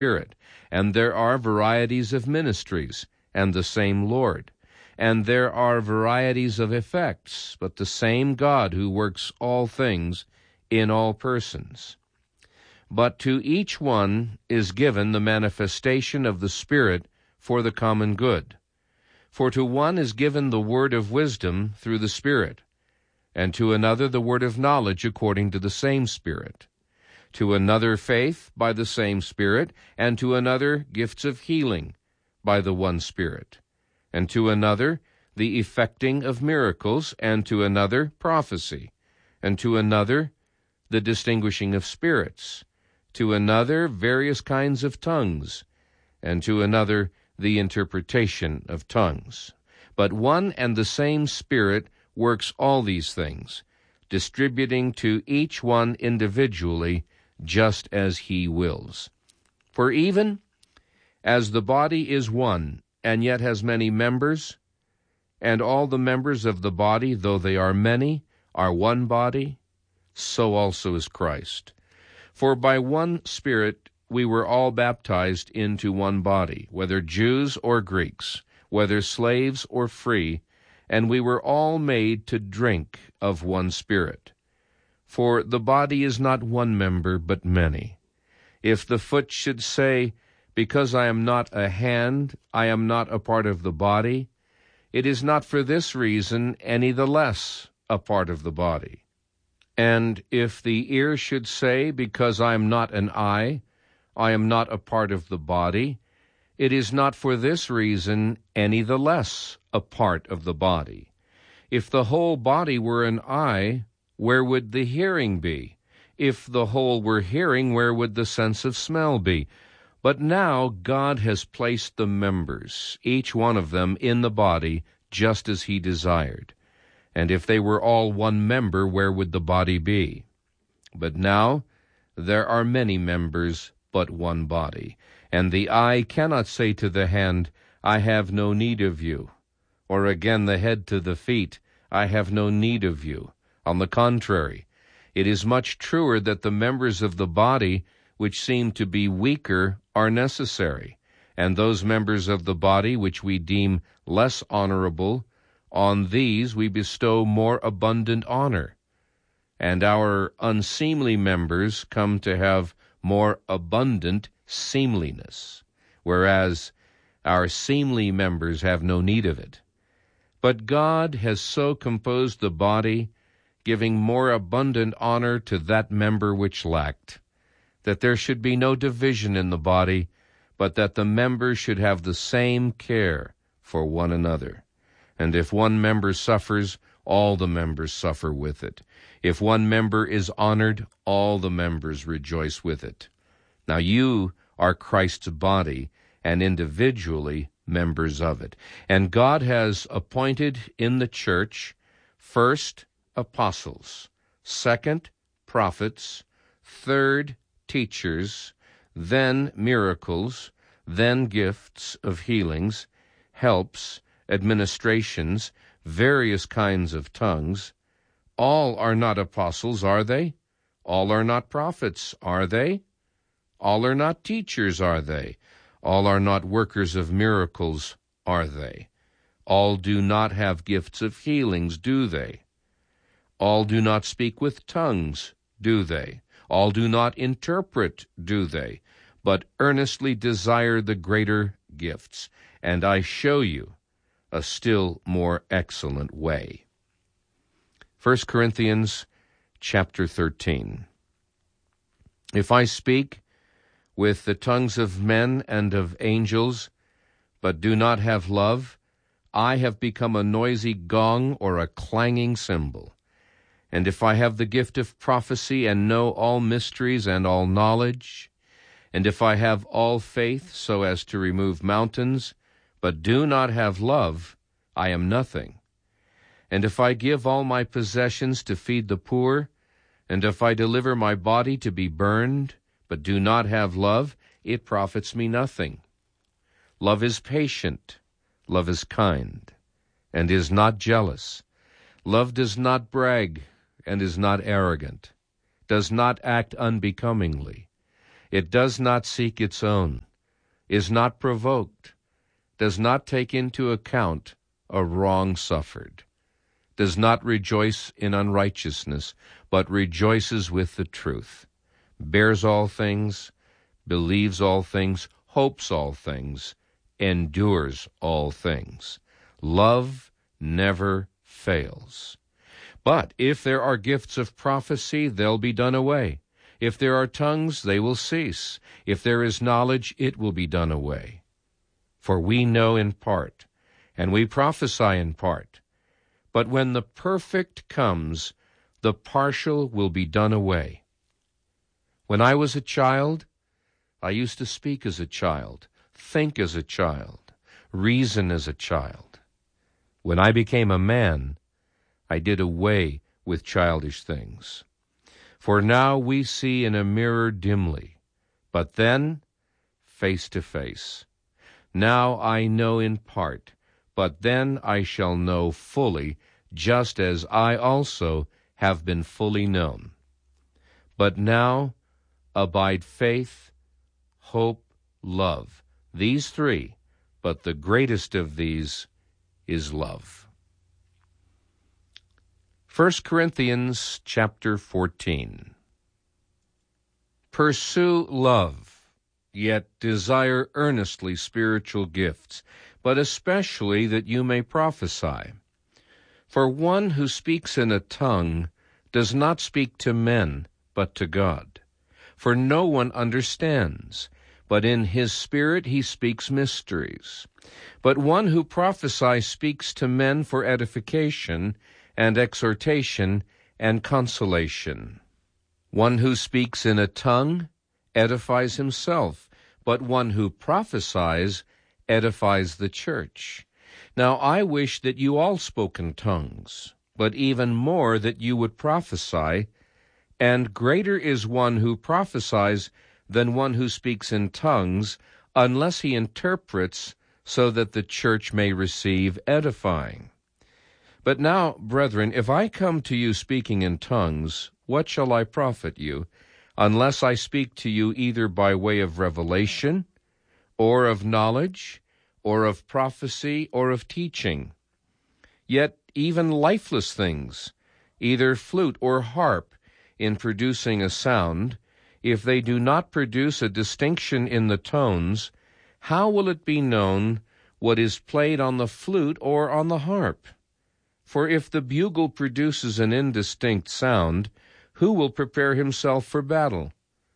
Spirit. And there are varieties of ministries, and the same Lord. And there are varieties of effects, but the same God who works all things in all persons. But to each one is given the manifestation of the Spirit for the common good. For to one is given the word of wisdom through the Spirit, and to another the word of knowledge according to the same Spirit, to another faith by the same Spirit, and to another gifts of healing by the one Spirit, and to another the effecting of miracles, and to another prophecy, and to another the distinguishing of spirits, to another various kinds of tongues, and to another the interpretation of tongues. But one and the same Spirit works all these things, distributing to each one individually just as he wills. For even as the body is one, and yet has many members, and all the members of the body, though they are many, are one body, so also is Christ. For by one Spirit we were all baptized into one body, whether Jews or Greeks, whether slaves or free, and we were all made to drink of one Spirit. For the body is not one member, but many. If the foot should say, because I am not a hand, I am not a part of the body, it is not for this reason any the less a part of the body. And if the ear should say, because I am not an eye, I am not a part of the body, it is not for this reason any the less a part of the body. If the whole body were an eye, where would the hearing be? If the whole were hearing, where would the sense of smell be? But now God has placed the members, each one of them, in the body, just as he desired. And if they were all one member, where would the body be? But now there are many members, but one body. And the eye cannot say to the hand, I have no need of you. Or again the head to the feet, I have no need of you. On the contrary, it is much truer that the members of the body which seem to be weaker are necessary, and those members of the body which we deem less honorable, on these we bestow more abundant honor. And our unseemly members come to have more abundant seemliness, whereas our seemly members have no need of it. But God has so composed the body, giving more abundant honor to that member which lacked, that there should be no division in the body, but that the members should have the same care for one another. And if one member suffers, all the members suffer with it. If one member is honored, all the members rejoice with it. Now you are Christ's body, and individually members of it. And God has appointed in the church, first, apostles, second, prophets, third, teachers, then miracles, then gifts of healings, helps, administrations, various kinds of tongues. All are not apostles, are they? All are not prophets, are they? All are not teachers, are they? All are not workers of miracles, are they? All do not have gifts of healings, do they? All do not speak with tongues, do they? All do not interpret, do they? But earnestly desire the greater gifts, and I show you a still more excellent way. 1 Corinthians chapter 13. If I speak with the tongues of men and of angels, but do not have love, I have become a noisy gong or a clanging cymbal. And if I have the gift of prophecy and know all mysteries and all knowledge, and if I have all faith so as to remove mountains, but do not have love, I am nothing. And if I give all my possessions to feed the poor, and if I deliver my body to be burned, but do not have love, it profits me nothing. Love is patient, love is kind, and is not jealous. Love does not brag, and is not arrogant, does not act unbecomingly, It does not seek its own, is not provoked, does not take into account a wrong suffered, does not rejoice in unrighteousness, but rejoices with the truth, bears all things, believes all things, hopes all things, endures all things. Love never fails. But if there are gifts of prophecy, they'll be done away. If there are tongues, they will cease. If there is knowledge, it will be done away. For we know in part, and we prophesy in part. But when the perfect comes, the partial will be done away. When I was a child, I used to speak as a child, think as a child, reason as a child. When I became a man, I did away with childish things. For now we see in a mirror dimly, but then face to face. Now I know in part, but then I shall know fully, just as I also have been fully known. But now abide faith, hope, love, these three, but the greatest of these is love. 1 Corinthians chapter 14. Pursue love, yet desire earnestly spiritual gifts, but especially that you may prophesy. For one who speaks in a tongue does not speak to men, but to God. For no one understands, but in his spirit he speaks mysteries. But one who prophesies speaks to men for edification, and exhortation, and consolation. One who speaks in a tongue edifies himself, but one who prophesies edifies the church. Now I wish that you all spoke in tongues, but even more that you would prophesy, and greater is one who prophesies than one who speaks in tongues, unless he interprets, so that the church may receive edifying. But now, brethren, if I come to you speaking in tongues, what shall I profit you, unless I speak to you either by way of revelation, or of knowledge, or of prophecy, or of teaching? Yet even lifeless things, either flute or harp, in producing a sound, if they do not produce a distinction in the tones, how will it be known what is played on the flute or on the harp? For if the bugle produces an indistinct sound, who will prepare himself for battle?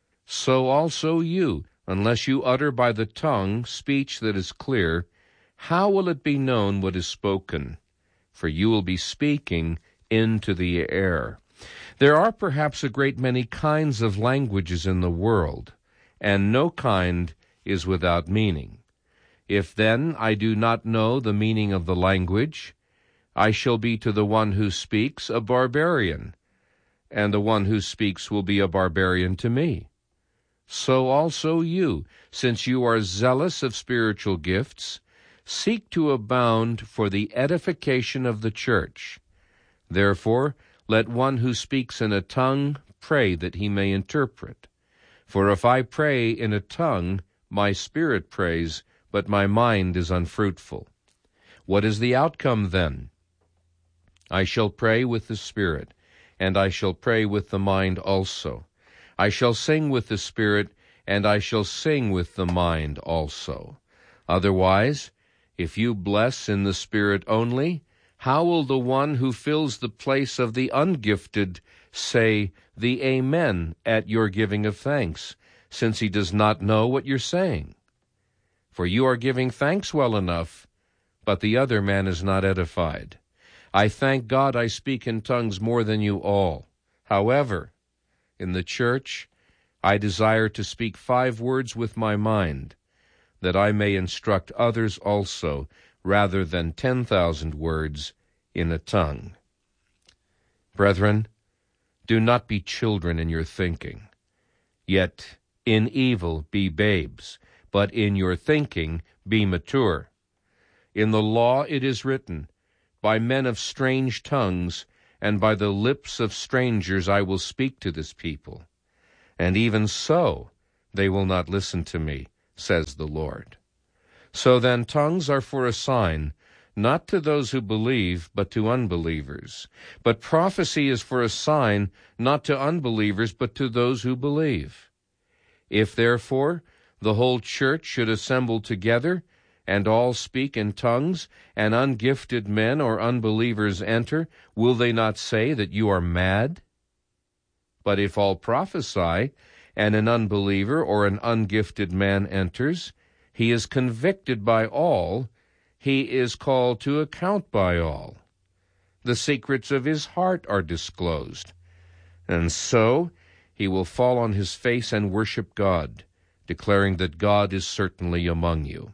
So also you, unless you utter by the tongue speech that is clear, how will it be known what is spoken? For you will be speaking into the air. There are perhaps a great many kinds of languages in the world, and no kind is without meaning. If then I do not know the meaning of the language, I shall be to the one who speaks a barbarian, and the one who speaks will be a barbarian to me. So also you, since you are zealous of spiritual gifts, seek to abound for the edification of the church. Therefore, let one who speaks in a tongue pray that he may interpret. For if I pray in a tongue, my spirit prays, but my mind is unfruitful. What is the outcome then? I shall pray with the Spirit, and I shall pray with the mind also. I shall sing with the Spirit, and I shall sing with the mind also. Otherwise, if you bless in the Spirit only, how will the one who fills the place of the ungifted say the Amen at your giving of thanks, since he does not know what you're saying? For you are giving thanks well enough, but the other man is not edified. I thank God I speak in tongues more than you all. However, in the church, I desire to speak 5 words with my mind, that I may instruct others also, rather than 10,000 words in a tongue. Brethren, do not be children in your thinking, yet in evil be babes, but in your thinking be mature. In the law it is written, by men of strange tongues, and by the lips of strangers I will speak to this people. And even so, they will not listen to me, says the Lord. So then tongues are for a sign, not to those who believe, but to unbelievers. But prophecy is for a sign, not to unbelievers, but to those who believe. If therefore the whole church should assemble together, and all speak in tongues, and ungifted men or unbelievers enter, will they not say that you are mad? But if all prophesy, and an unbeliever or an ungifted man enters, he is convicted by all, he is called to account by all. The secrets of his heart are disclosed. And so he will fall on his face and worship God, declaring that God is certainly among you.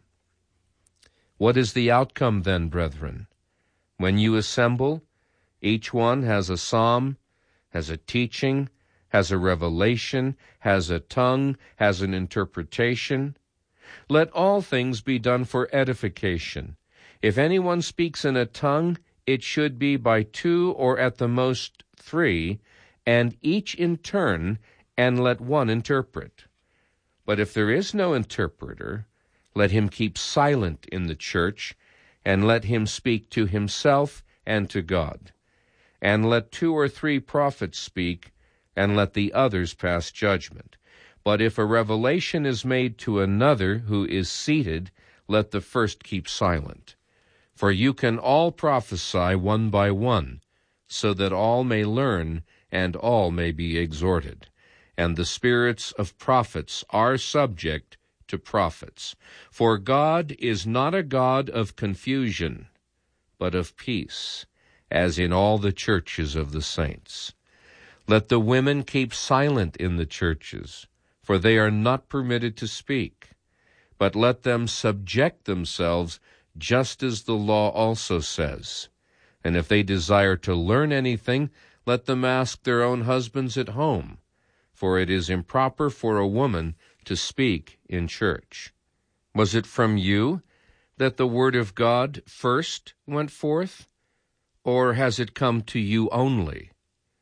What is the outcome then, brethren? When you assemble, each one has a psalm, has a teaching, has a revelation, has a tongue, has an interpretation. Let all things be done for edification. If anyone speaks in a tongue, it should be by 2 or at the most 3, and each in turn, and let one interpret. But if there is no interpreter, let him keep silent in the church, and let him speak to himself and to God. And let 2 or 3 prophets speak, and let the others pass judgment. But if a revelation is made to another who is seated, let the first keep silent. For you can all prophesy one by one, so that all may learn and all may be exhorted. And the spirits of prophets are subject to prophets. For God is not a God of confusion, but of peace, as in all the churches of the saints. Let the women keep silent in the churches, for they are not permitted to speak. But let them subject themselves, just as the law also says. And if they desire to learn anything, let them ask their own husbands at home, for it is improper for a woman to speak in church. Was it from you that the word of God first went forth, or has it come to you only?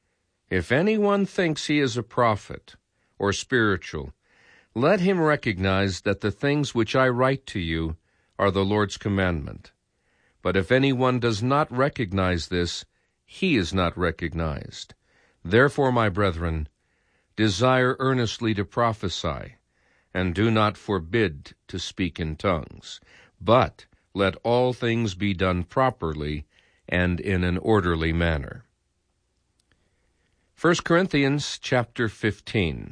If anyone thinks he is a prophet or spiritual, let him recognize that the things which I write to you are the Lord's commandment. But if anyone does not recognize this, he is not recognized. Therefore, my brethren, desire earnestly to prophesy, and do not forbid to speak in tongues. But let all things be done properly and in an orderly manner. 1 Corinthians chapter 15.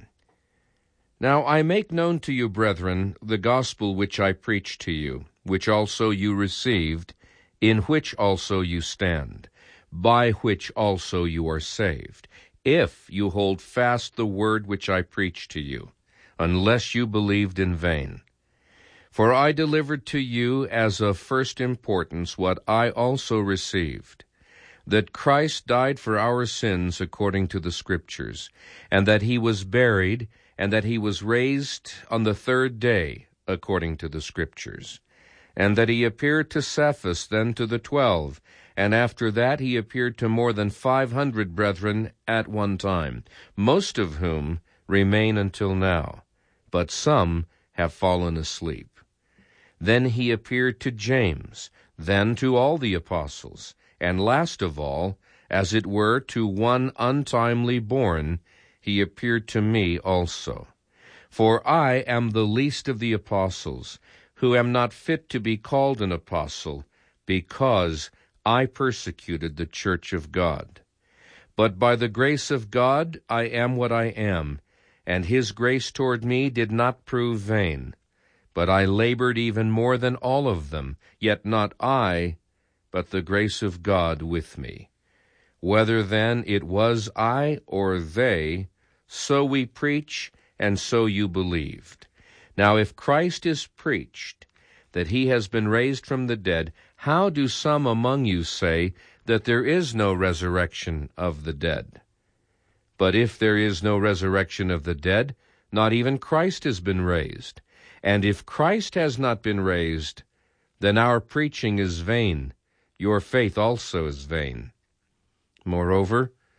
Now I make known to you, brethren, the gospel which I preached to you, which also you received, in which also you stand, by which also you are saved, if you hold fast the word which I preached to you, unless you believed in vain. For I delivered to you as of first importance what I also received, that Christ died for our sins according to the Scriptures, and that he was buried, and that he was raised on the 3rd day according to the Scriptures, and that he appeared to Cephas, then to the 12, and after that he appeared to more than 500 brethren at one time, most of whom remain until now, but some have fallen asleep. Then he appeared to James, then to all the apostles, and last of all, as it were, to one untimely born, he appeared to me also. For I am the least of the apostles, who am not fit to be called an apostle, because I persecuted the church of God. But by the grace of God I am what I am, and his grace toward me did not prove vain. But I labored even more than all of them, yet not I, but the grace of God with me. Whether then it was I or they, so we preach, and so you believed. Now if Christ is preached, that he has been raised from the dead, how do some among you say that there is no resurrection of the dead? But if there is no resurrection of the dead, not even Christ has been raised. And if Christ has not been raised, then our preaching is vain, your faith also is vain. Moreover,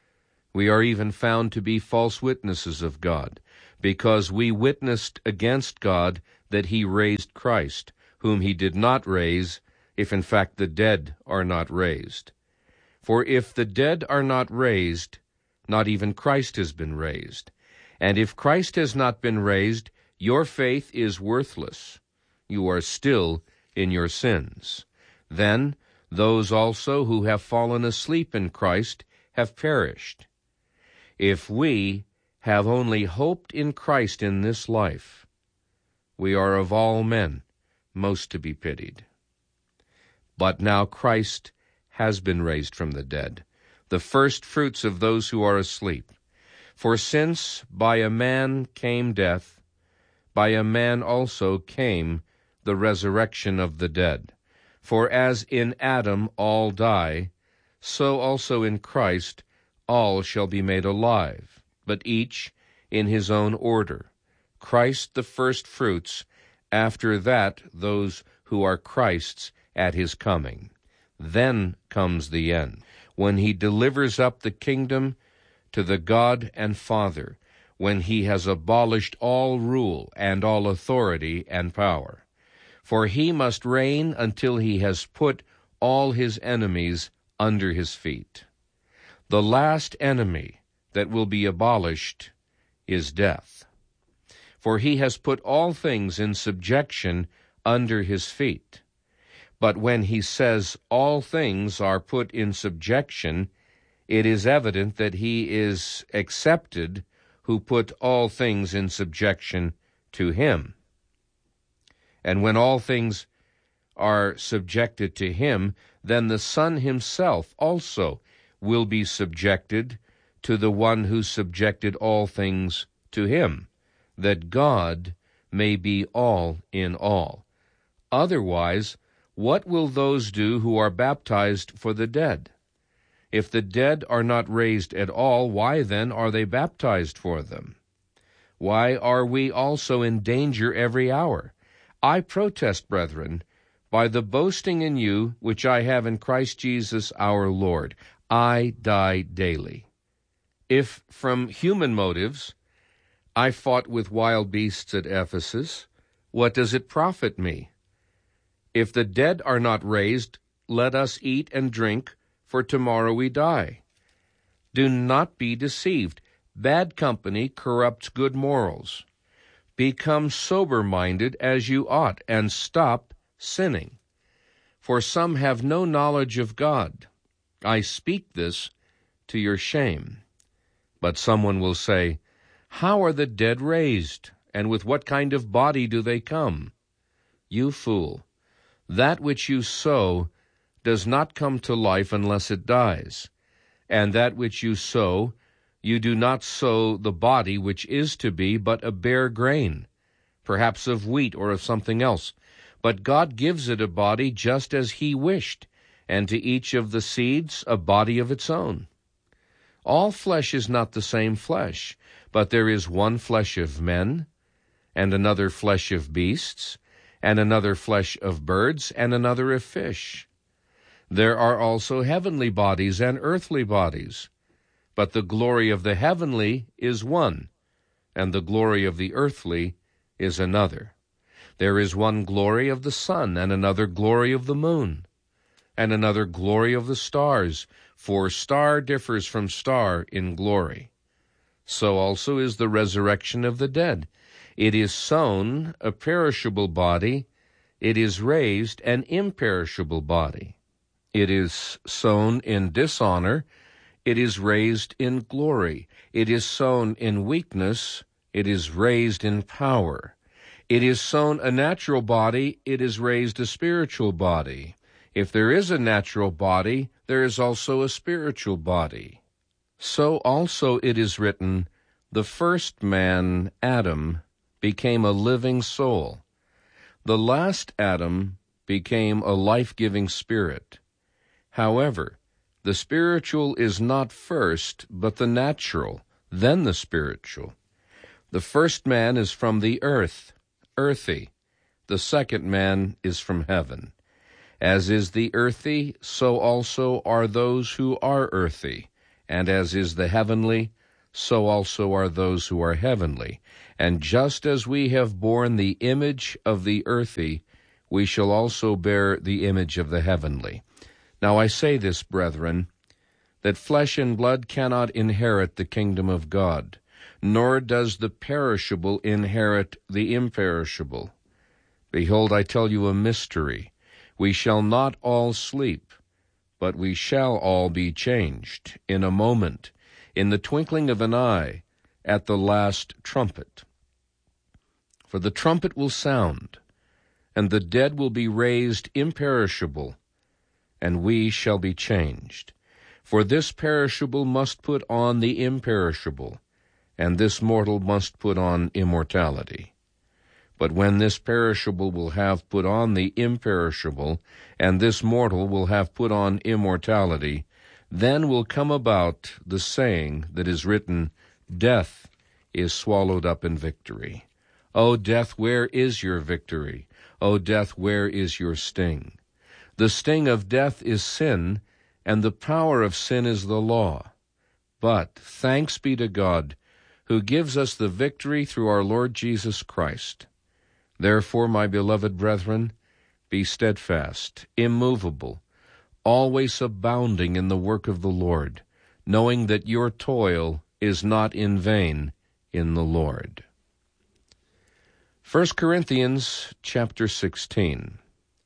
We are even found to be false witnesses of God, because we witnessed against God that he raised Christ, whom he did not raise, if in fact the dead are not raised. For if the dead are not raised, not even Christ has been raised. And if Christ has not been raised, your faith is worthless. You are still in your sins. Then those also who have fallen asleep in Christ have perished. If we have only hoped in Christ in this life, we are of all men most to be pitied. But now Christ has been raised from the dead, the first fruits of those who are asleep. For since by a man came death, by a man also came the resurrection of the dead. For as in Adam all die, so also in Christ all shall be made alive, but each in his own order. Christ the first fruits, after that those who are Christ's at his coming. Then comes the end, when he delivers up the kingdom to the God and Father, when he has abolished all rule and all authority and power. For he must reign until he has put all his enemies under his feet. The last enemy that will be abolished is death. For he has put all things in subjection under his feet. But when he says all things are put in subjection, it is evident that he is accepted who put all things in subjection to him. And when all things are subjected to him, then the Son himself also will be subjected to the one who subjected all things to him, that God may be all in all. Otherwise, what will those do who are baptized for the dead? If the dead are not raised at all, why then are they baptized for them? Why are we also in danger every hour? I protest, brethren, by the boasting in you which I have in Christ Jesus our Lord, I die daily. If from human motives I fought with wild beasts at Ephesus, what does it profit me? If the dead are not raised, let us eat and drink, for tomorrow we die. Do not be deceived. Bad company corrupts good morals. Become sober-minded as you ought, and stop sinning. For some have no knowledge of God. I speak this to your shame. But someone will say, how are the dead raised, and with what kind of body do they come? You fool, that which you sow does not come to life unless it dies, and that which you sow, you do not sow the body which is to be, but a bare grain, perhaps of wheat or of something else. But God gives it a body just as he wished, and to each of the seeds a body of its own. All flesh is not the same flesh, but there is one flesh of men, and another flesh of beasts, and another flesh of birds, and another of fish. There are also heavenly bodies and earthly bodies, but the glory of the heavenly is one, and the glory of the earthly is another. There is one glory of the sun, and another glory of the moon, and another glory of the stars, for star differs from star in glory. So also is the resurrection of the dead. It is sown a perishable body, it is raised an imperishable body. It is sown in dishonor, it is raised in glory. It is sown in weakness, it is raised in power. It is sown a natural body, it is raised a spiritual body. If there is a natural body, there is also a spiritual body. So also it is written, the first man, Adam, became a living soul. The last Adam became a life-giving spirit. However, the spiritual is not first, but the natural, then the spiritual. The first man is from the earth, earthy. The second man is from heaven. As is the earthy, so also are those who are earthy. And as is the heavenly, so also are those who are heavenly. And just as we have borne the image of the earthy, we shall also bear the image of the heavenly. Now I say this, brethren, that flesh and blood cannot inherit the kingdom of God, nor does the perishable inherit the imperishable. Behold, I tell you a mystery. We shall not all sleep, but we shall all be changed in a moment, in the twinkling of an eye, at the last trumpet. For the trumpet will sound, and the dead will be raised imperishable, and we shall be changed. For this perishable must put on the imperishable, and this mortal must put on immortality. But when this perishable will have put on the imperishable, and this mortal will have put on immortality, then will come about the saying that is written, Death is swallowed up in victory. O death, where is your victory? O death, where is your sting? The sting of death is sin, and the power of sin is the law. But thanks be to God, who gives us the victory through our Lord Jesus Christ. Therefore, my beloved brethren, be steadfast, immovable, always abounding in the work of the Lord, knowing that your toil is not in vain in the Lord. 1 Corinthians chapter 16.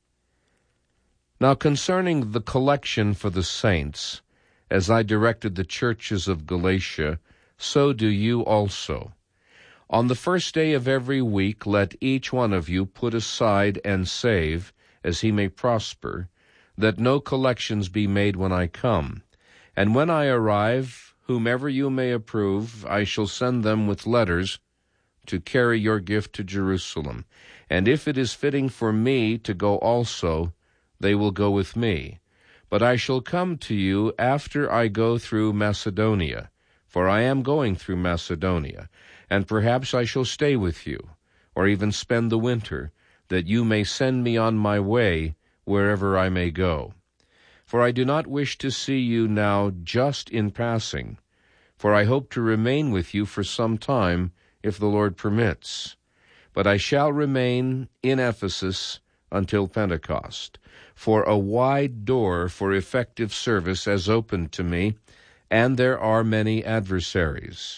Now concerning the collection for the saints, as I directed the churches of Galatia, so do you also. On the first day of every week let each one of you put aside and save, as he may prosper, that no collections be made when I come. And when I arrive, whomever you may approve, I shall send them with letters to carry your gift to Jerusalem. And if it is fitting for me to go also, they will go with me. But I shall come to you after I go through Macedonia, for I am going through Macedonia. And perhaps I shall stay with you, or even spend the winter, that you may send me on my way wherever I may go. For I do not wish to see you now just in passing, for I hope to remain with you for some time, if the Lord permits. But I shall remain in Ephesus until Pentecost, for a wide door for effective service has opened to me, and there are many adversaries.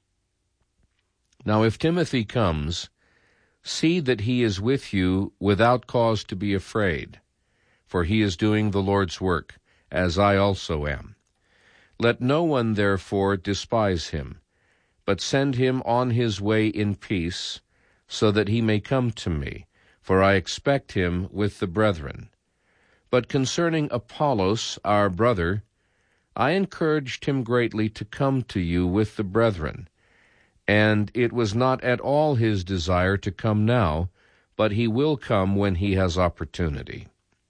Now if Timothy comes, see that he is with you without cause to be afraid, for he is doing the Lord's work, as I also am. Let no one therefore despise him, but send him on his way in peace, so that he may come to me, for I expect him with the brethren. But concerning Apollos, our brother, I encouraged him greatly to come to you with the brethren, and it was not at all his desire to come now, but he will come when he has opportunity.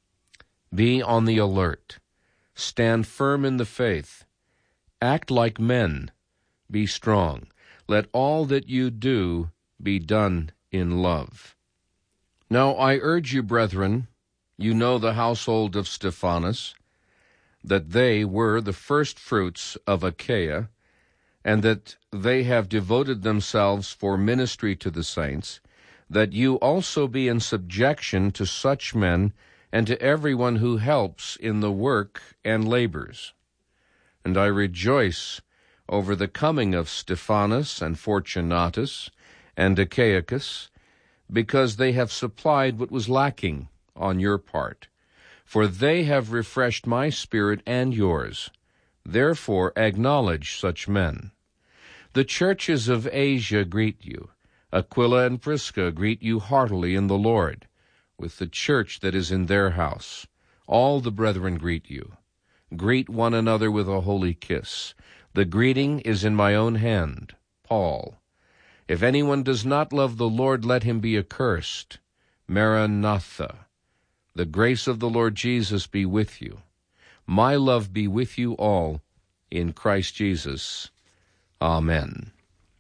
Be on the alert. Stand firm in the faith. Act like men. Be strong. Let all that you do be done in love. Now I urge you, brethren, you know the household of Stephanas, that they were the first fruits of Achaia, and that they have devoted themselves for ministry to the saints, that you also be in subjection to such men and to everyone who helps in the work and labors. And I rejoice over the coming of Stephanas and Fortunatus and Achaicus, because they have supplied what was lacking on your part. For they have refreshed my spirit and yours. Therefore acknowledge such men. The churches of Asia greet you. Aquila and Prisca greet you heartily in the Lord, with the church that is in their house. All the brethren greet you. Greet one another with a holy kiss. The greeting is in my own hand, Paul. If anyone does not love the Lord, let him be accursed. Maranatha. The grace of the Lord Jesus be with you. My love be with you all in Christ Jesus. Amen.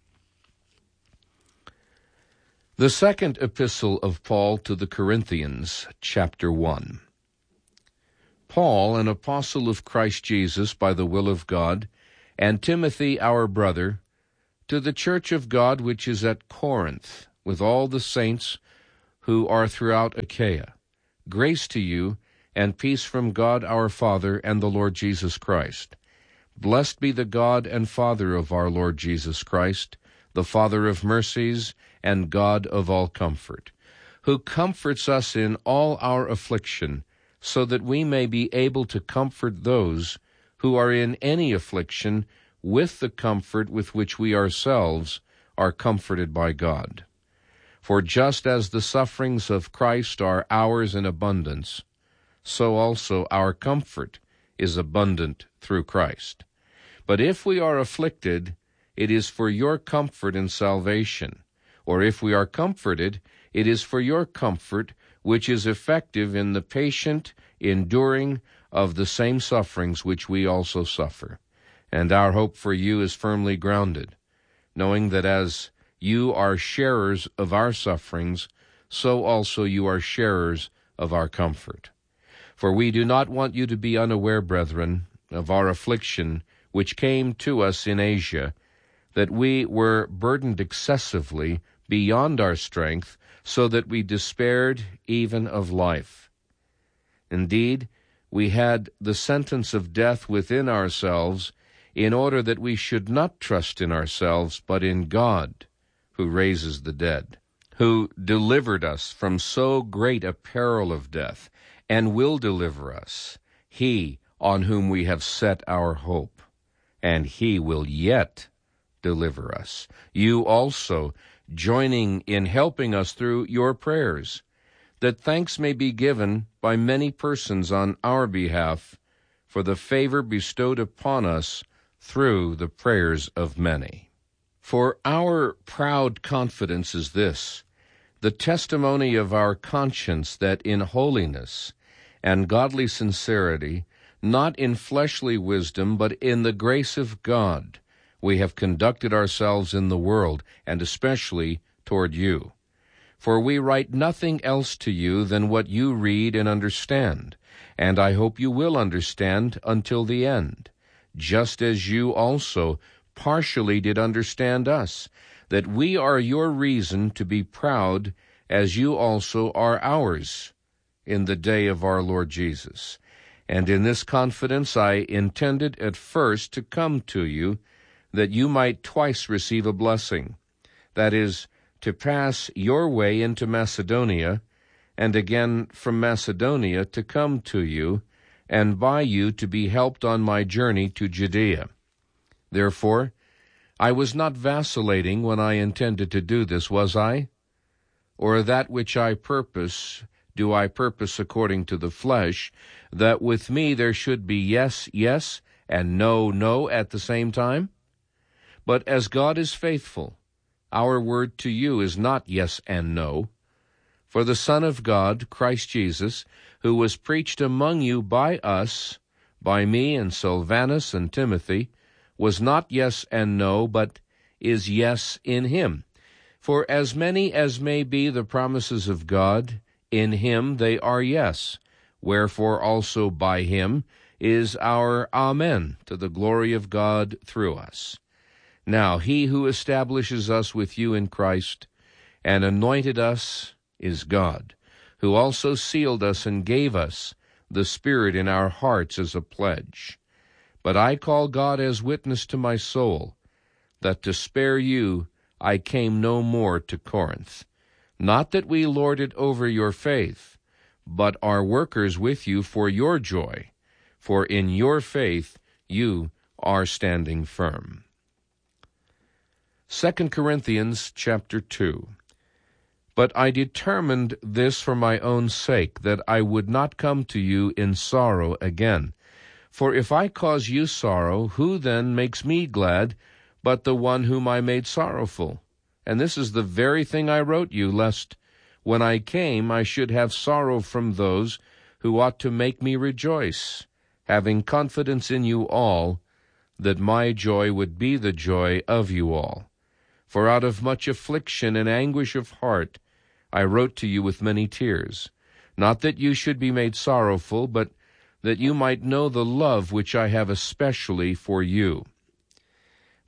The second epistle of Paul to the Corinthians, chapter 1. Paul, an apostle of Christ Jesus by the will of God, and Timothy our brother, to the church of God which is at Corinth, with all the saints who are throughout Achaia. Grace to you, and peace from God our Father and the Lord Jesus Christ. Blessed be the God and Father of our Lord Jesus Christ, the Father of mercies and God of all comfort, who comforts us in all our affliction, so that we may be able to comfort those who are in any affliction with the comfort with which we ourselves are comforted by God. For just as the sufferings of Christ are ours in abundance, so also our comfort is abundant through Christ. But if we are afflicted, it is for your comfort and salvation. Or if we are comforted, it is for your comfort, which is effective in the patient enduring of the same sufferings which we also suffer. And our hope for you is firmly grounded, knowing that as you are sharers of our sufferings, so also you are sharers of our comfort. For we do not want you to be unaware, brethren, of our affliction which came to us in Asia, that we were burdened excessively beyond our strength, so that we despaired even of life. Indeed, we had the sentence of death within ourselves, in order that we should not trust in ourselves, but in God, who raises the dead, who delivered us from so great a peril of death, and will deliver us, he on whom we have set our hope, and he will yet deliver us. You also, joining in helping us through your prayers, that thanks may be given by many persons on our behalf for the favor bestowed upon us through the prayers of many. For our proud confidence is this, the testimony of our conscience, that in holiness and godly sincerity, not in fleshly wisdom, but in the grace of God, we have conducted ourselves in the world, and especially toward you. For we write nothing else to you than what you read and understand, and I hope you will understand until the end, just as you also partially did understand us, that we are your reason to be proud, as you also are ours, in the day of our Lord Jesus. And in this confidence I intended at first to come to you, that you might twice receive a blessing, that is, to pass your way into Macedonia, and again from Macedonia to come to you, and by you to be helped on my journey to Judea. Therefore, I was not vacillating when I intended to do this, was I? Or that which I purpose, do I purpose according to the flesh, that with me there should be yes, yes, and no, no at the same time? But as God is faithful, our word to you is not yes and no. For the Son of God, Christ Jesus, who was preached among you by us, by me and Silvanus and Timothy, was not yes and no, but is yes in him. For as many as may be the promises of God, in him they are yes. Wherefore also by him is our Amen, to the glory of God through us. Now he who establishes us with you in Christ and anointed us is God, who also sealed us and gave us the Spirit in our hearts as a pledge. But I call God as witness to my soul, that to spare you I came no more to Corinth. Not that we lord it over your faith, but are workers with you for your joy, for in your faith you are standing firm. 2 Corinthians chapter 2. But I determined this for my own sake, that I would not come to you in sorrow again. For if I cause you sorrow, who then makes me glad, but the one whom I made sorrowful? And this is the very thing I wrote you, lest when I came I should have sorrow from those who ought to make me rejoice, having confidence in you all, that my joy would be the joy of you all. For out of much affliction and anguish of heart I wrote to you with many tears, not that you should be made sorrowful, but that you might know the love which I have especially for you.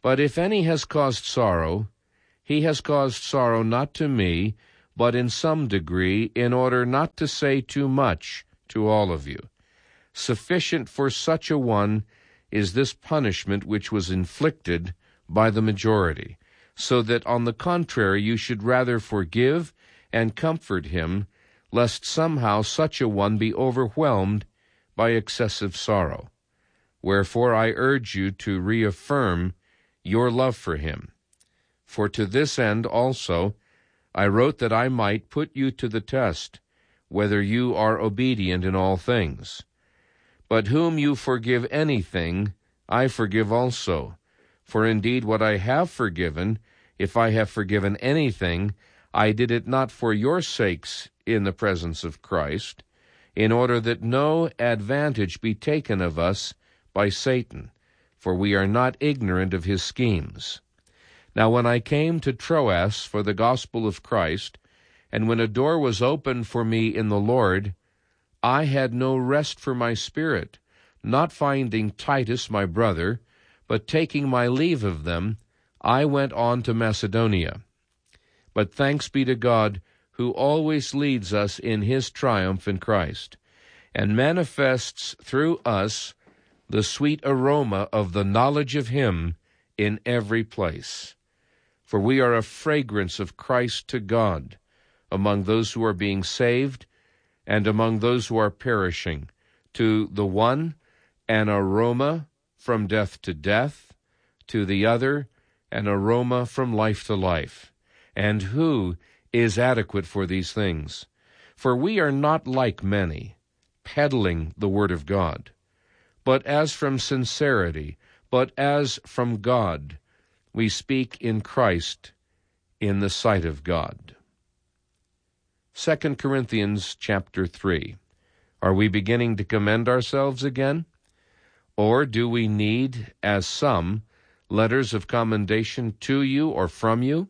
But if any has caused sorrow, he has caused sorrow not to me, but in some degree, in order not to say too much to all of you. Sufficient for such a one is this punishment which was inflicted by the majority, so that on the contrary you should rather forgive and comfort him, lest somehow such a one be overwhelmed by excessive sorrow. Wherefore I urge you to reaffirm your love for him. For to this end also I wrote that I might put you to the test, whether you are obedient in all things. But whom you forgive anything, I forgive also. For indeed what I have forgiven, if I have forgiven anything, I did it not for your sakes in the presence of Christ, in order that no advantage be taken of us by Satan, for we are not ignorant of his schemes. Now when I came to Troas for the gospel of Christ, and when a door was opened for me in the Lord, I had no rest for my spirit, not finding Titus my brother, but taking my leave of them, I went on to Macedonia. But thanks be to God, who always leads us in his triumph in Christ, and manifests through us the sweet aroma of the knowledge of him in every place. For we are a fragrance of Christ to God, among those who are being saved, and among those who are perishing. To the one, an aroma from death to death, to the other, an aroma from life to life. And who is adequate for these things? For we are not like many, peddling the word of God, but as from sincerity, but as from God, we speak in Christ in the sight of God. 2 Corinthians chapter 3. Are we beginning to commend ourselves again? Or do we need, as some, letters of commendation to you or from you?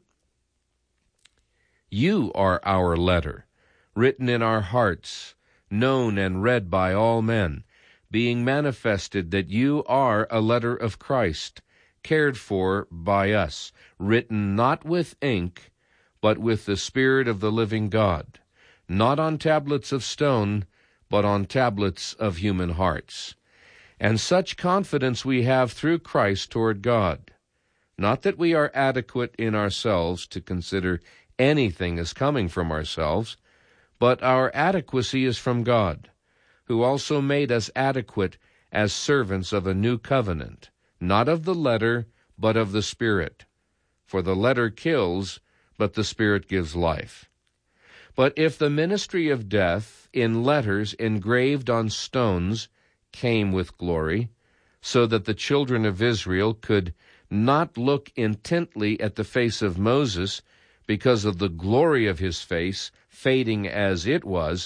You are our letter, written in our hearts, known and read by all men, being manifested that you are a letter of Christ, cared for by us, written not with ink, but with the Spirit of the living God, not on tablets of stone, but on tablets of human hearts. And such confidence we have through Christ toward God. Not that we are adequate in ourselves to consider anything as coming from ourselves, but our adequacy is from God, who also made us adequate as servants of a new covenant, not of the letter, but of the Spirit. For the letter kills, but the Spirit gives life. But if the ministry of death, in letters engraved on stones, came with glory, so that the children of Israel could not look intently at the face of Moses because of the glory of his face, fading as it was,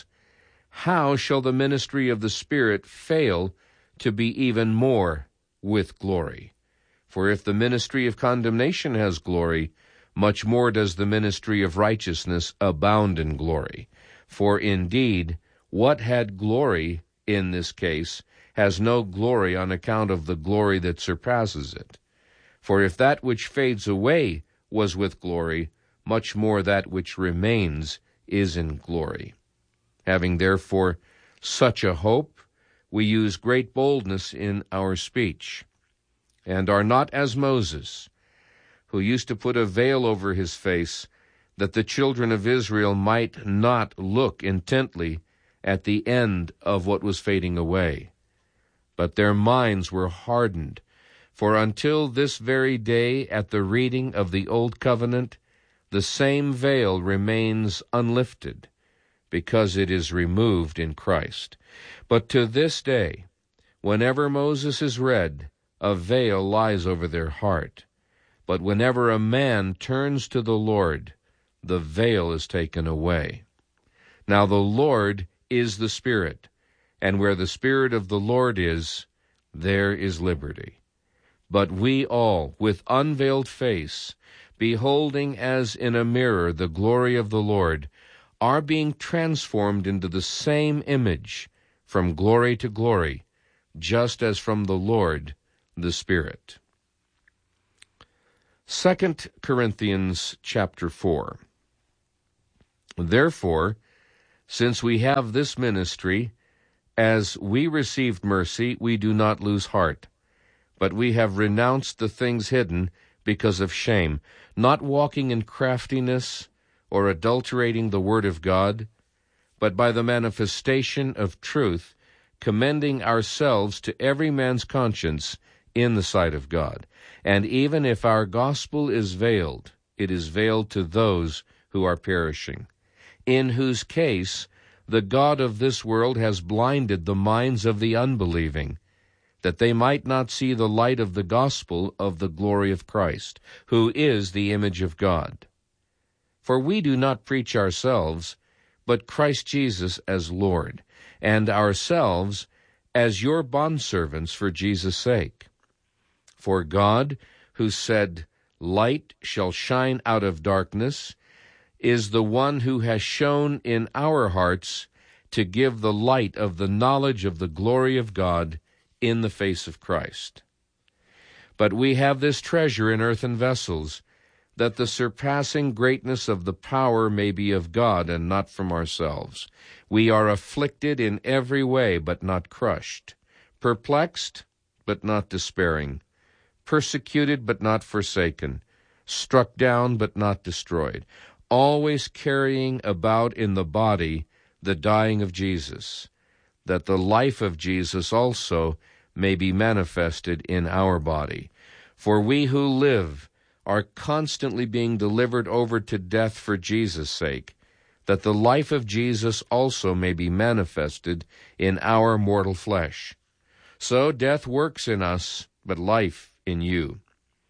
how shall the ministry of the Spirit fail to be even more with glory? For if the ministry of condemnation has glory, much more does the ministry of righteousness abound in glory. For indeed, what had glory in this case has no glory on account of the glory that surpasses it. For if that which fades away was with glory, much more that which remains is in glory. Having therefore such a hope, we use great boldness in our speech, and are not as Moses, who used to put a veil over his face, that the children of Israel might not look intently at the end of what was fading away. But their minds were hardened, for until this very day at the reading of the Old Covenant, the same veil remains unlifted, because it is removed in Christ. But to this day, whenever Moses is read, a veil lies over their heart. But whenever a man turns to the Lord, the veil is taken away. Now the Lord is the Spirit, and where the Spirit of the Lord is, there is liberty. But we all, with unveiled face, beholding as in a mirror the glory of the Lord, are being transformed into the same image, from glory to glory, just as from the Lord the Spirit. 2 Corinthians chapter 4. Therefore, since we have this ministry, as we received mercy, we do not lose heart, but we have renounced the things hidden because of shame, not walking in craftiness or adulterating the word of God, but by the manifestation of truth, commending ourselves to every man's conscience in the sight of God. And even if our gospel is veiled, it is veiled to those who are perishing, in whose case the God of this world has blinded the minds of the unbelieving, that they might not see the light of the gospel of the glory of Christ, who is the image of God. For we do not preach ourselves, but Christ Jesus as Lord, and ourselves as your bondservants for Jesus' sake. For God, who said, "Light shall shine out of darkness," is the one who has shone in our hearts to give the light of the knowledge of the glory of God in the face of Christ. But we have this treasure in earthen vessels, that the surpassing greatness of the power may be of God and not from ourselves. We are afflicted in every way, but not crushed, perplexed, but not despairing, persecuted, but not forsaken, struck down, but not destroyed, always carrying about in the body the dying of Jesus, that the life of Jesus also may be manifested in our body. For we who live are constantly being delivered over to death for Jesus' sake, that the life of Jesus also may be manifested in our mortal flesh. So death works in us, but life in you.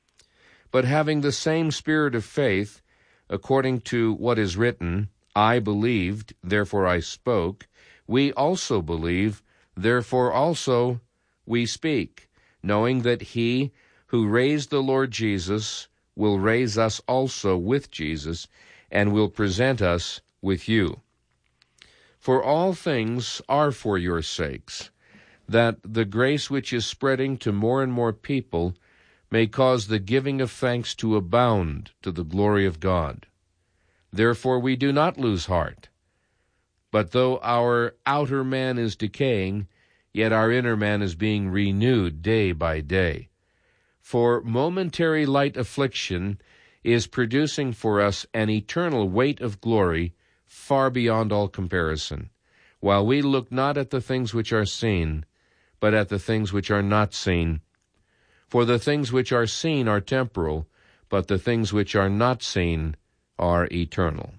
But having the same spirit of faith, according to what is written, "I believed, therefore I spoke," we also believe, therefore also we speak, knowing that he who raised the Lord Jesus will raise us also with Jesus, and will present us with you. For all things are for your sakes, that the grace which is spreading to more and more people may cause the giving of thanks to abound to the glory of God. Therefore we do not lose heart. But though our outer man is decaying, yet our inner man is being renewed day by day. For momentary light affliction is producing for us an eternal weight of glory far beyond all comparison, while we look not at the things which are seen, but at the things which are not seen. For the things which are seen are temporal, but the things which are not seen are eternal.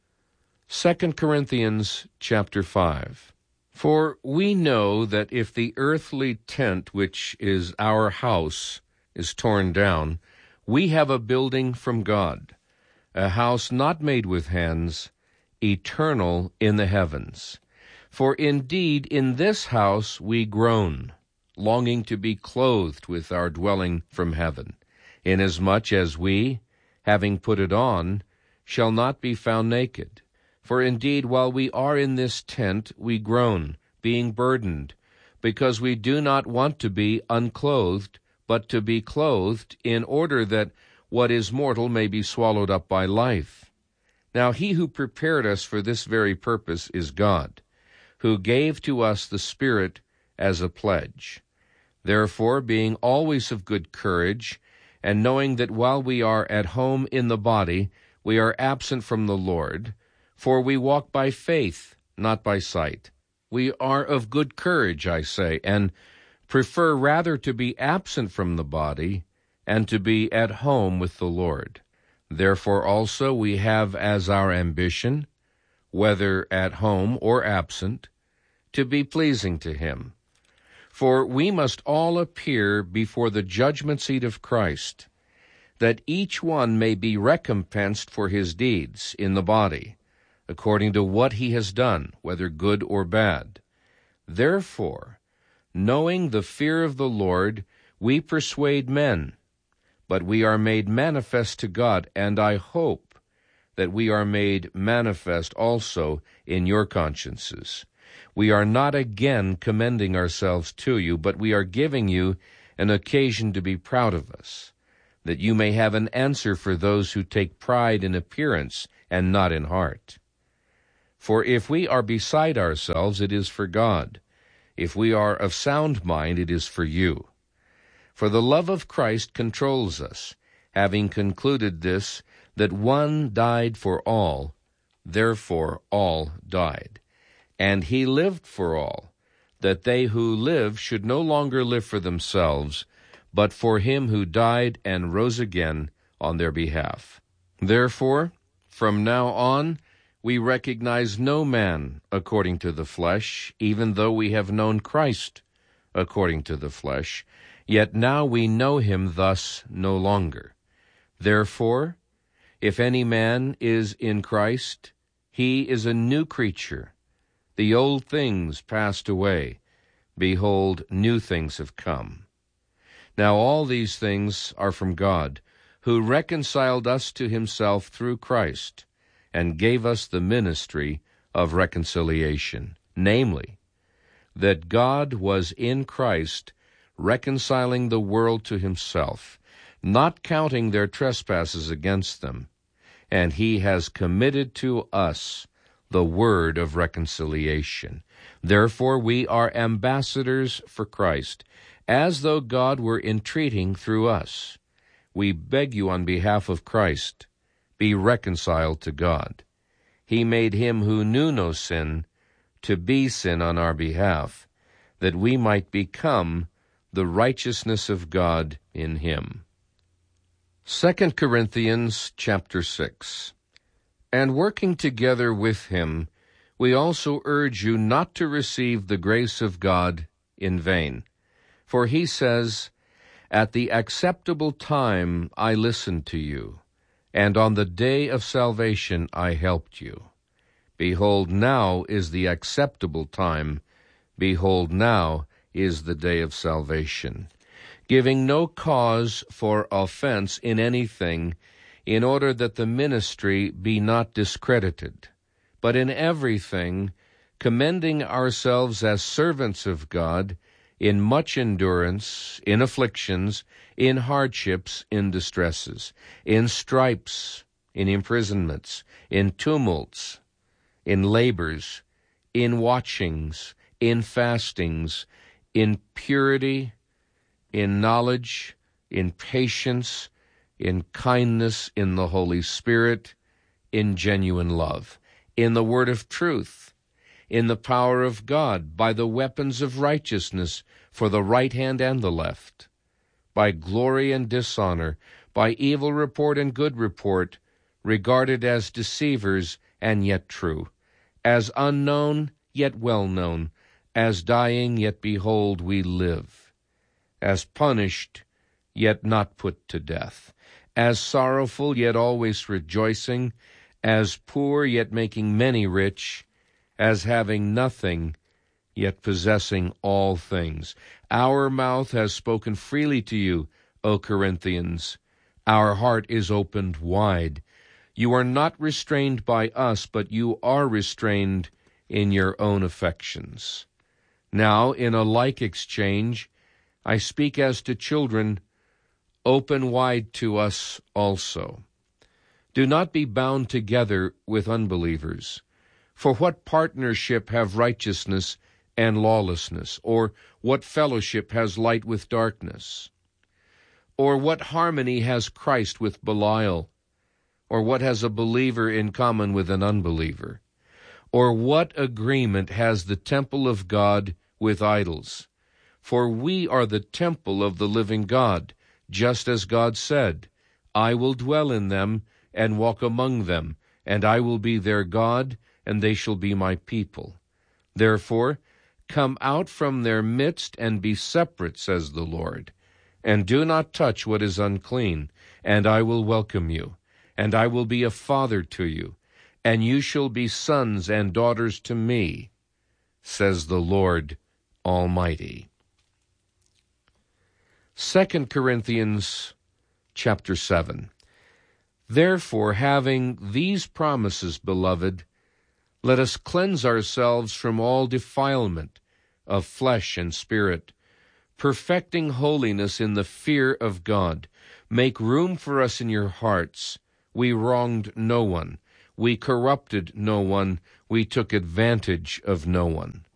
2 Corinthians chapter 5. For we know that if the earthly tent which is our house is torn down, we have a building from God, a house not made with hands, eternal in the heavens. For indeed in this house we groan, longing to be clothed with our dwelling from heaven, inasmuch as we, having put it on, shall not be found naked. For indeed while we are in this tent we groan, being burdened, because we do not want to be unclothed, but to be clothed, in order that what is mortal may be swallowed up by life. Now he who prepared us for this very purpose is God, who gave to us the Spirit as a pledge. Therefore, being always of good courage, and knowing that while we are at home in the body, we are absent from the Lord, for we walk by faith, not by sight. We are of good courage, I say, and prefer rather to be absent from the body and to be at home with the Lord. Therefore also we have as our ambition, whether at home or absent, to be pleasing to him. For we must all appear before the judgment seat of Christ, that each one may be recompensed for his deeds in the body, according to what he has done, whether good or bad. Therefore, knowing the fear of the Lord, we persuade men, but we are made manifest to God, and I hope that we are made manifest also in your consciences. We are not again commending ourselves to you, but we are giving you an occasion to be proud of us, that you may have an answer for those who take pride in appearance and not in heart. For if we are beside ourselves, it is for God. If we are of sound mind, it is for you. For the love of Christ controls us, having concluded this, that one died for all, therefore all died. And he lived for all, that they who live should no longer live for themselves, but for him who died and rose again on their behalf. Therefore, from now on, we recognize no man according to the flesh, even though we have known Christ according to the flesh, yet now we know him thus no longer. Therefore, if any man is in Christ, he is a new creature. The old things passed away. Behold, new things have come. Now all these things are from God, who reconciled us to himself through Christ, and gave us the ministry of reconciliation, namely, that God was in Christ reconciling the world to himself, not counting their trespasses against them, and he has committed to us the word of reconciliation. Therefore we are ambassadors for Christ, as though God were entreating through us. We beg you on behalf of Christ, be reconciled to God. He made him who knew no sin to be sin on our behalf, that we might become the righteousness of God in him. 2 Corinthians chapter 6. And working together with him, we also urge you not to receive the grace of God in vain. For he says, At the acceptable time I listened to you, and on the day of salvation I helped you. Behold, now is the acceptable time. Behold, now is the day of salvation. Giving no cause for offense in anything, in order that the ministry be not discredited, but in everything, commending ourselves as servants of God, in much endurance, in afflictions, in hardships, in distresses, in stripes, in imprisonments, in tumults, in labors, in watchings, in fastings, in purity, in knowledge, in patience, in kindness, in the Holy Spirit, in genuine love, in the word of truth, in the power of God, by the weapons of righteousness for the right hand and the left, by glory and dishonor, by evil report and good report, regarded as deceivers and yet true, as unknown yet well known, as dying yet behold we live, as punished yet not put to death, as sorrowful yet always rejoicing, as poor yet making many rich, as having nothing, yet possessing all things. Our mouth has spoken freely to you, O Corinthians. Our heart is opened wide. You are not restrained by us, but you are restrained in your own affections. Now, in a like exchange, I speak as to children, open wide to us also. Do not be bound together with unbelievers. For what partnership have righteousness and lawlessness? Or what fellowship has light with darkness? Or what harmony has Christ with Belial? Or what has a believer in common with an unbeliever? Or what agreement has the temple of God with idols? For we are the temple of the living God, just as God said, I will dwell in them and walk among them, and I will be their God, and they shall be my people. Therefore, come out from their midst and be separate, says the Lord, and do not touch what is unclean, and I will welcome you, and I will be a father to you, and you shall be sons and daughters to me, says the Lord Almighty. 2 Corinthians chapter 7. Therefore, having these promises, beloved, let us cleanse ourselves from all defilement of flesh and spirit, perfecting holiness in the fear of God. Make room for us in your hearts. We wronged no one. We corrupted no one. We took advantage of no one.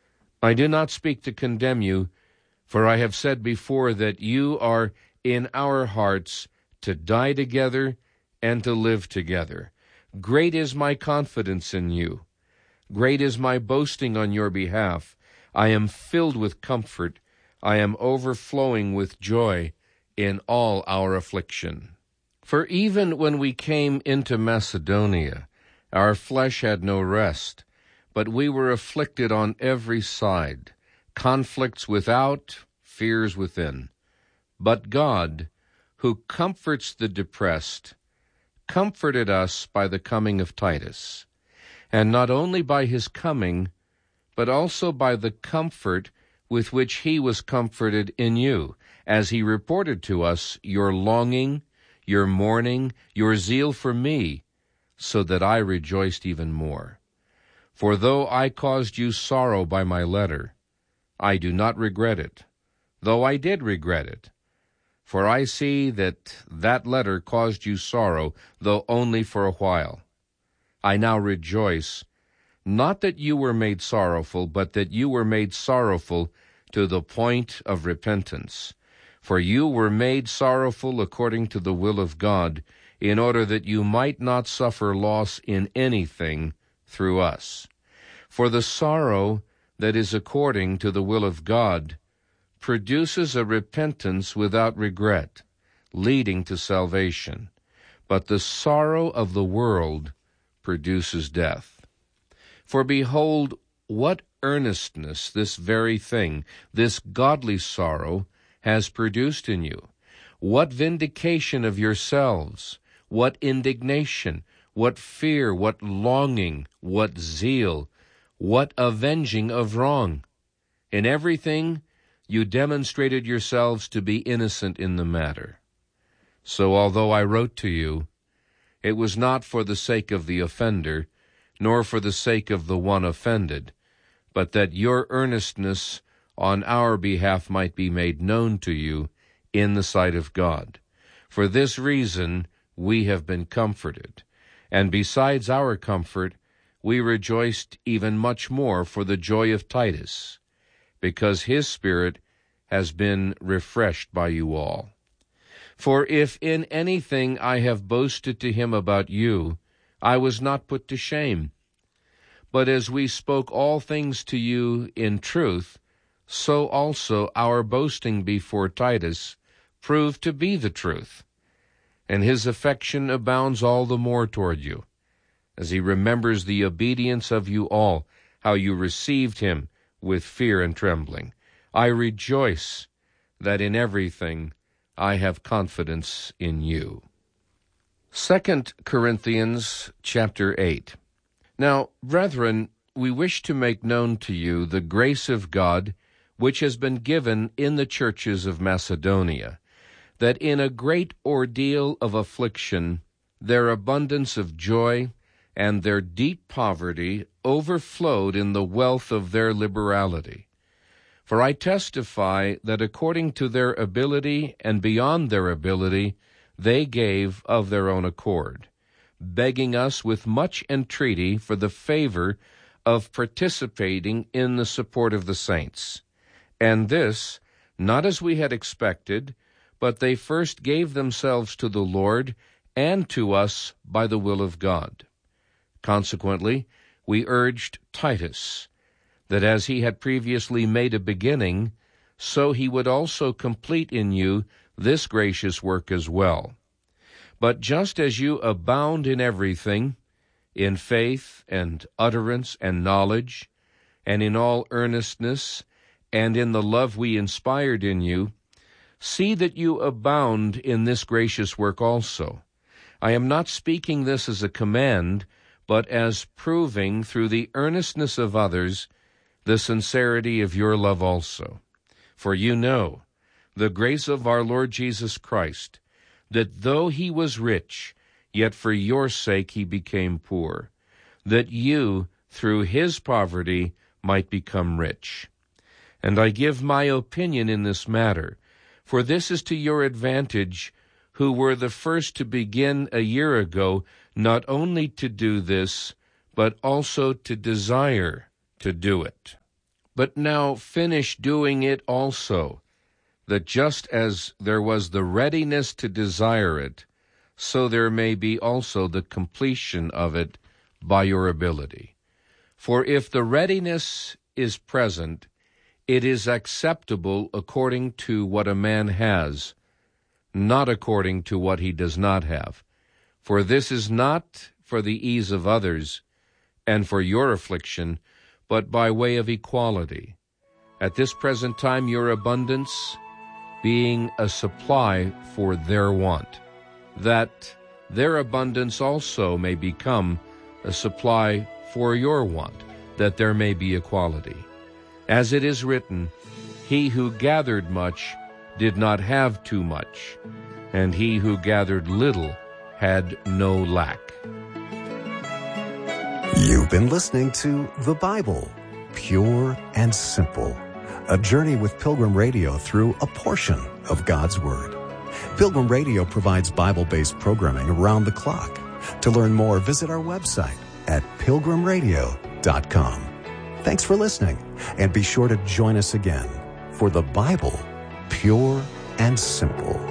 I do not speak to condemn you, for I have said before that you are in our hearts to die together and to live together. Great is my confidence in you. Great is my boasting on your behalf. I am filled with comfort. I am overflowing with joy in all our affliction. For even when we came into Macedonia, our flesh had no rest, but we were afflicted on every side, conflicts without, fears within. But God, who comforts the depressed, comforted us by the coming of Titus, and not only by his coming, but also by the comfort with which he was comforted in you, as he reported to us your longing, your mourning, your zeal for me, so that I rejoiced even more. For though I caused you sorrow by my letter, I do not regret it, though I did regret it. For I see that that letter caused you sorrow, though only for a while. I now rejoice, not that you were made sorrowful, but that you were made sorrowful to the point of repentance. For you were made sorrowful according to the will of God, in order that you might not suffer loss in anything through us. For the sorrow that is according to the will of God produces a repentance without regret, leading to salvation. But the sorrow of the world produces death. For behold, what earnestness this very thing, this godly sorrow, has produced in you. What vindication of yourselves, what indignation, what fear, what longing, what zeal, what avenging of wrong. In everything you demonstrated yourselves to be innocent in the matter. So although I wrote to you, it was not for the sake of the offender, nor for the sake of the one offended, but that your earnestness on our behalf might be made known to you in the sight of God. For this reason we have been comforted, and besides our comfort, we rejoiced even much more for the joy of Titus, because his spirit has been refreshed by you all. For if in anything I have boasted to him about you, I was not put to shame. But as we spoke all things to you in truth, so also our boasting before Titus proved to be the truth. And his affection abounds all the more toward you, as he remembers the obedience of you all, how you received him with fear and trembling. I rejoice that in everything I have confidence in you. 2 Corinthians chapter 8. Now, brethren, we wish to make known to you the grace of God which has been given in the churches of Macedonia, that in a great ordeal of affliction their abundance of joy and their deep poverty overflowed in the wealth of their liberality. For I testify that according to their ability and beyond their ability, they gave of their own accord, begging us with much entreaty for the favor of participating in the support of the saints. And this, not as we had expected, but they first gave themselves to the Lord and to us by the will of God. Consequently, we urged Titus, that as he had previously made a beginning, so he would also complete in you this gracious work as well. But just as you abound in everything, in faith and utterance and knowledge, and in all earnestness, and in the love we inspired in you, see that you abound in this gracious work also. I am not speaking this as a command, but as proving through the earnestness of others the sincerity of your love also. For you know the grace of our Lord Jesus Christ, that though he was rich, yet for your sake he became poor, that you, through his poverty, might become rich. And I give my opinion in this matter, for this is to your advantage, who were the first to begin a year ago, not only to do this, but also to desire to do it. But now finish doing it also, that just as there was the readiness to desire it, so there may be also the completion of it by your ability. For if the readiness is present, it is acceptable according to what a man has, not according to what he does not have. For this is not for the ease of others and for your affliction, but by way of equality. At this present time your abundance being a supply for their want, that their abundance also may become a supply for your want, that there may be equality. As it is written, he who gathered much did not have too much, and he who gathered little had no lack. You've been listening to The Bible, Pure and Simple, a journey with Pilgrim Radio through a portion of God's Word. Pilgrim Radio provides Bible-based programming around the clock. To learn more, visit our website at pilgrimradio.com. Thanks for listening, and be sure to join us again for The Bible, Pure and Simple.